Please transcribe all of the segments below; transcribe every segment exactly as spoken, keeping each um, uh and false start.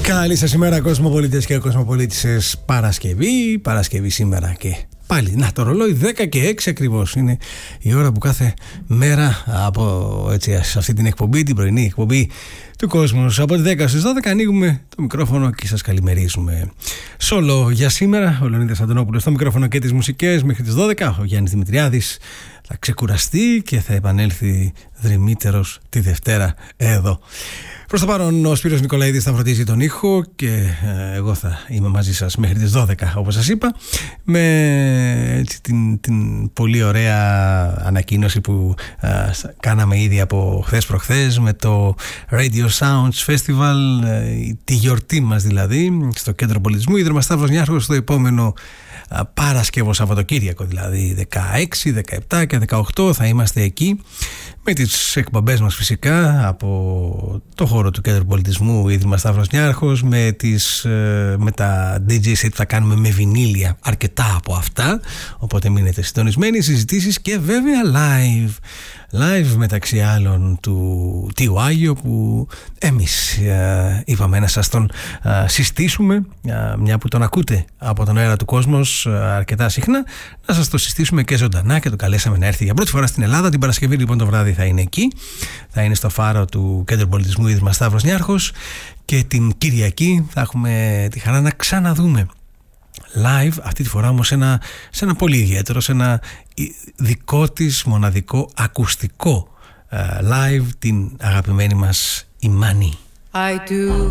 Καλή σας ημέρα, κοσμοπολίτες και κοσμοπολίτησες. Παρασκευή, Παρασκευή σήμερα και πάλι. Να, το ρολόι δέκα και έξι ακριβώς είναι η ώρα που κάθε μέρα από έτσι, σε αυτή την εκπομπή, την πρωινή εκπομπή του κόσμου, από τις δέκα στις δώδεκα ανοίγουμε το μικρόφωνο και σας καλημερίζουμε. Σόλο για σήμερα, ο Λεωνίδας Αντωνόπουλος στο μικρόφωνο και τις μουσικές μέχρι τις δώδεκα. Ο Γιάννης Δημητριάδης θα ξεκουραστεί και θα επανέλθει δρυμύτερος τη Δευτέρα εδώ. Προς το παρόν ο Σπύρος Νικολαίδης θα φροντίζει τον ήχο και ε, εγώ θα είμαι μαζί σας μέχρι τις δώδεκα, όπως σας είπα, με έτσι, την, την πολύ ωραία ανακοίνωση που ε, κάναμε ήδη από χθες προχθές με το Radio Sounds Festival, ε, τη γιορτή μας δηλαδή στο Κέντρο Πολιτισμού Ίδρυμα Σταύρος Νιάρχος στο επόμενο Παρασκευό Σαββατοκύριακο, δηλαδή δεκαέξι, δεκαεπτά και δεκαοκτώ θα είμαστε εκεί με τις εκπομπές μας φυσικά από το χώρο του Κέντρου Πολιτισμού Ίδρυμα Σταύρος Νιάρχος, με, τις, με τα ντι τζέι set που θα κάνουμε με βινίλια, αρκετά από αυτά, οπότε μείνετε συντονισμένοι, συζητήσεις και βέβαια live live μεταξύ άλλων του Τίου Άγιο, που εμείς ε, είπαμε να σας τον ε, συστήσουμε, ε, μια που τον ακούτε από τον αέρα του κόσμος ε, αρκετά συχνά, να σας το συστήσουμε και ζωντανά και το καλέσαμε να έρθει για πρώτη φορά στην Ελλάδα. Την Παρασκευή λοιπόν το βράδυ θα είναι εκεί, θα είναι στο φάρο του Κέντρου Πολιτισμού Ίδρυμα Σταύρος Νιάρχος, και την Κυριακή θα έχουμε τη χαρά να ξαναδούμε live, αυτή τη φορά όμως ένα, σε ένα πολύ ιδιαίτερο, σε ένα δικό της μοναδικό ακουστικό uh, live, την αγαπημένη μας η Μάνη. I do.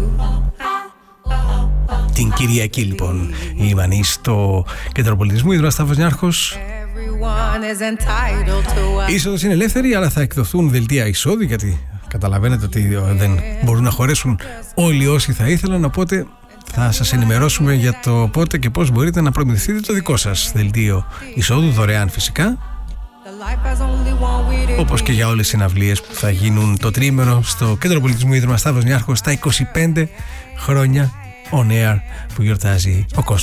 Την Κυριακή λοιπόν η Μάνη στο Κέντρο Πολιτισμού Ίδρυμα Σταύρος Νιάρχος. Η είσοδος είναι ελεύθερη, αλλά θα εκδοθούν δελτία εισόδου, γιατί καταλαβαίνετε ότι δεν μπορούν να χωρέσουν όλοι όσοι θα ήθελαν, οπότε θα σας ενημερώσουμε για το πότε και πώς μπορείτε να προμηθευτείτε το δικό σας δελτίο εισόδου, δωρεάν φυσικά, όπως και για όλες τις συναυλίες που θα γίνουν το τρίμηνο στο Κέντρο Πολιτισμού Ίδρυμα Σταύρος Νιάρχος, στα είκοσι πέντε χρόνια on air που γιορτάζει ο κόσμος.